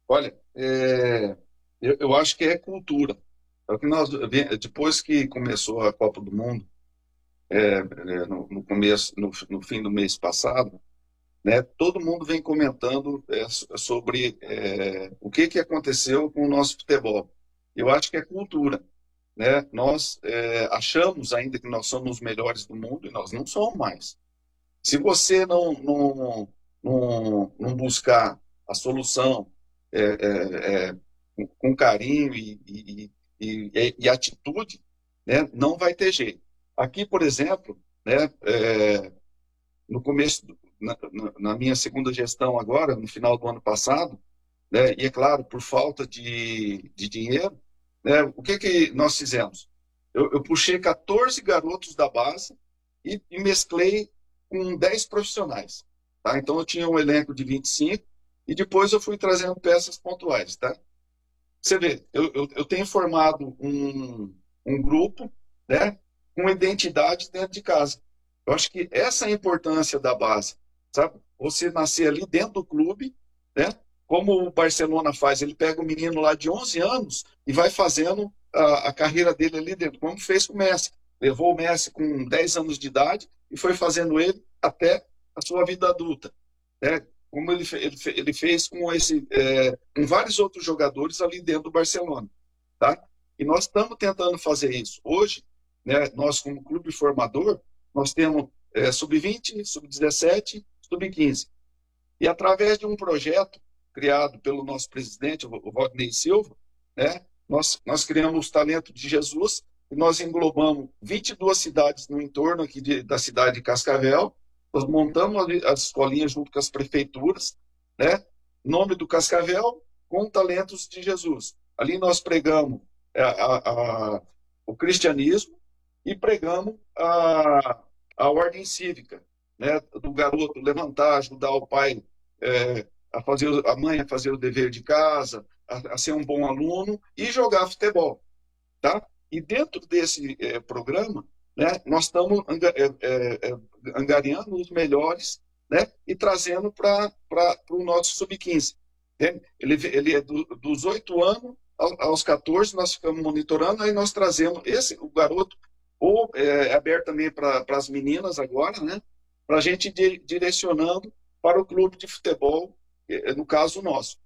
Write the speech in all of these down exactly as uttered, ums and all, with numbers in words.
Olha, é, eu, eu acho que é cultura. É o que nós, depois que começou a Copa do Mundo, é, é, no, no começo, no, no fim do mês passado, né, todo mundo vem comentando é, so- sobre é, o que, que aconteceu com o nosso futebol. Eu acho que é cultura, né? Nós é, achamos ainda que nós somos os melhores do mundo e nós não somos mais. Se você não, não, não, não buscar a solução é, é, é, com com carinho e, e, e, e- e atitude, né, não vai ter jeito. Aqui, por exemplo, né, é, no começo, do- na, na- na minha segunda gestão agora, no final do ano passado, né, e é claro, por falta de, de dinheiro, né, o que que nós fizemos? Eu, eu puxei quatorze garotos da base e, e mesclei com dez profissionais, tá? Então eu tinha um elenco de vinte e cinco e depois eu fui trazendo peças pontuais, tá? Você vê, eu, eu, eu tenho formado um, um grupo, né, com identidade dentro de casa. Eu acho que essa é a importância da base, sabe? Você nascer ali dentro do clube, né? Como o Barcelona faz, ele pega o menino lá de onze anos e vai fazendo a, a carreira dele ali dentro, como fez com o Messi. Levou o Messi com dez anos de idade e foi fazendo ele até a sua vida adulta, né? Como ele, fe- ele, fe- ele fez com esse, é, com vários outros jogadores ali dentro do Barcelona, tá? E nós estamos tentando fazer isso. Hoje, né, nós como clube formador, nós temos é, sub vinte, sub dezessete, sub quinze. E através de um projeto criado pelo nosso presidente, o Rodney Silva, né, nós, nós criamos o Talento de Jesus e nós englobamos vinte e duas cidades no entorno aqui de, da cidade de Cascavel. Nós montamos ali as escolinhas junto com as prefeituras, né? Nome do Cascavel com Talentos de Jesus. Ali nós pregamos a, a, a, o cristianismo e pregamos a, a ordem cívica, né, do garoto levantar, ajudar o pai é, a fazer a mãe a fazer o dever de casa, a, a ser um bom aluno e jogar futebol, tá? E dentro desse é, programa, né, nós estamos anga, é, é, é, angariando os melhores, né, e trazendo para o nosso sub quinze. Ele, ele é do, dos oito anos aos quatorze, nós ficamos monitorando, aí nós trazemos esse, o garoto, ou é, é aberto também para as meninas agora, né, para a gente di, direcionando para o clube de futebol, é, no caso nosso.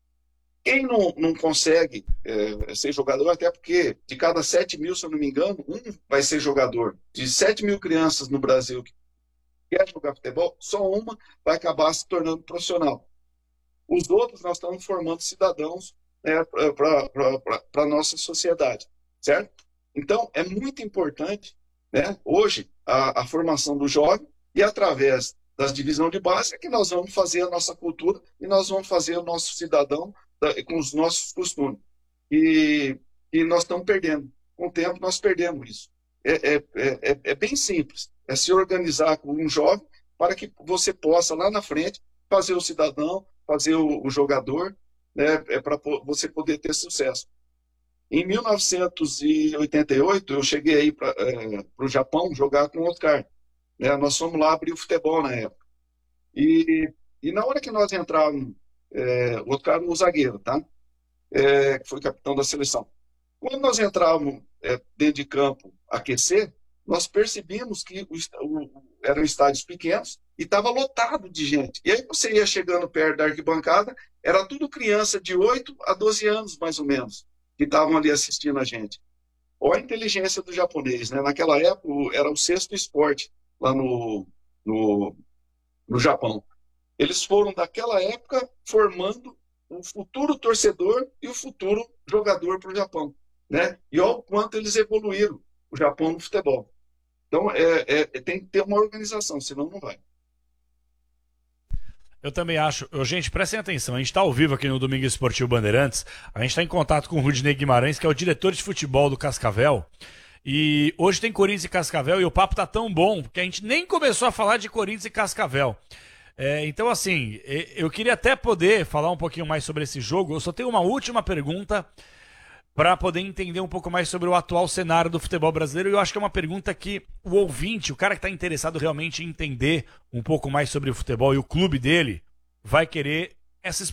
Quem não, não consegue é, ser jogador, até porque de cada sete mil, se eu não me engano, um vai ser jogador. De sete mil crianças no Brasil que quer jogar futebol, só uma vai acabar se tornando profissional. Os outros nós estamos formando cidadãos, né, para a nossa sociedade, certo? Então, é muito importante, né, hoje, a, a formação do jovem e através das divisões de base é que nós vamos fazer a nossa cultura e nós vamos fazer o nosso cidadão da, com os nossos costumes. E, e nós estamos perdendo. Com o tempo, nós perdemos isso. É, é, é, é bem simples. É se organizar com um jovem para que você possa, lá na frente, fazer o cidadão, fazer o, o jogador, né, é para você poder ter sucesso. Em mil novecentos e oitenta e oito, eu cheguei aí para é, o Japão jogar com o Oscar. Né? Nós fomos lá abrir o futebol na época. E, e na hora que nós entrávamos, é, o Oscar era um zagueiro, tá? É, que foi capitão da seleção. Quando nós entrávamos é, dentro de campo aquecer, nós percebíamos que o, o, eram estádios pequenos e estava lotado de gente. E aí você ia chegando perto da arquibancada, era tudo criança de oito a doze anos, mais ou menos, que estavam ali assistindo a gente. Olha a inteligência do japonês, né? Naquela época era o sexto esporte lá no, no, no Japão. Eles foram, daquela época, formando o futuro torcedor e o futuro jogador para o Japão. Né? E olha o quanto eles evoluíram o Japão no futebol. Então, é, é, tem que ter uma organização, senão não vai. Eu também acho. Ô, gente, prestem atenção. A gente está ao vivo aqui no Domingo Esportivo Bandeirantes. A gente está em contato com o Rudinei Guimarães, que é o diretor de futebol do Cascavel. E hoje tem Corinthians e Cascavel e o papo tá tão bom que a gente nem começou a falar de Corinthians e Cascavel. É, então, assim, eu queria até poder falar um pouquinho mais sobre esse jogo. Eu só tenho uma última pergunta para poder entender um pouco mais sobre o atual cenário do futebol brasileiro. E eu acho que é uma pergunta que o ouvinte, o cara que está interessado realmente em entender um pouco mais sobre o futebol e o clube dele, vai querer essa